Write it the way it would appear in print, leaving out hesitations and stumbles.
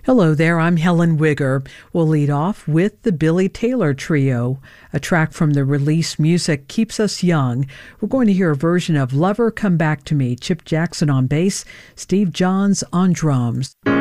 Hello there, I'm Helen Wigger. We'll lead off with the Billy Taylor Trio, a track from the release Music Keeps Us Young. We're going to hear a version of Lover Come Back to Me, Chip Jackson on bass, Steve Johns on drums.